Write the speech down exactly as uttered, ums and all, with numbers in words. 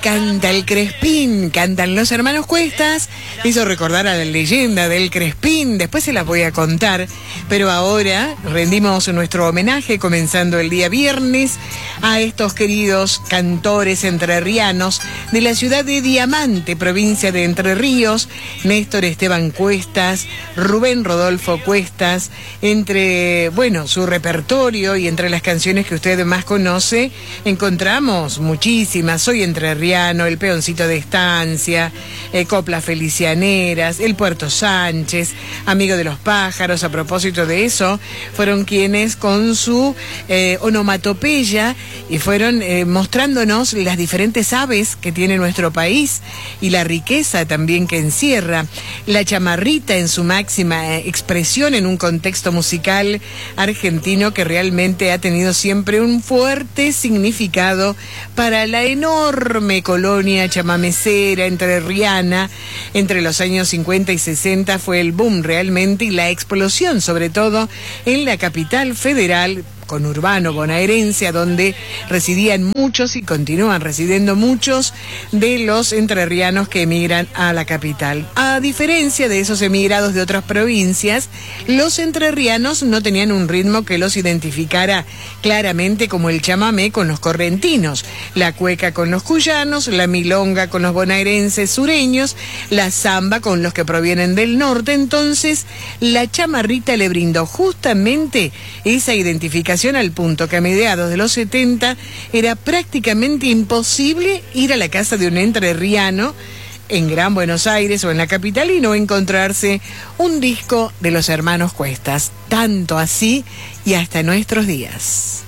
canta el Crespín, cantan los hermanos Cuestas. Hizo recordar a la leyenda del Crespín, después se las voy a contar, pero ahora rendimos nuestro homenaje comenzando el día viernes a estos queridos cantores entrerrianos de la ciudad de Diamante, provincia de Entre Ríos, Néstor Esteban Cuestas, Rubén Rodolfo Cuestas. Entre, bueno, su repertorio y entre las canciones que usted más conoce, encontramos muchísimas. Soy entrerriano, El Peoncito de Estancia, eh, Coplas Felicianeras, El Puerto Sánchez, Amigo de los Pájaros. A propósito de eso, fueron quienes con su eh, onomatopeya y fueron eh, mostrándonos las diferentes aves que tiene nuestro país y la riqueza también que encierra. La chamarrita en su máxima eh, expresión en un contexto musical argentino que realmente ha tenido siempre un fuerte significado para la enorme colonia chamamecera entrerriana. Entre los años cincuenta y sesenta fue el boom realmente y la explosión, sobre todo en la capital federal conurbano bonaerense, donde residían muchos y continúan residiendo muchos de los entrerrianos que emigran a la capital. A diferencia de esos emigrados de otras provincias, los entrerrianos no tenían un ritmo que los identificara claramente, como el chamamé con los correntinos, la cueca con los cuyanos, la milonga con los bonaerenses sureños, la zamba con los que provienen del norte. Entonces, la chamarrita le brindó justamente esa identificación, al punto que a mediados de los setenta era prácticamente imposible ir a la casa de un entrerriano en Gran Buenos Aires o en la capital y no encontrarse un disco de los hermanos Cuestas. Tanto así y hasta nuestros días.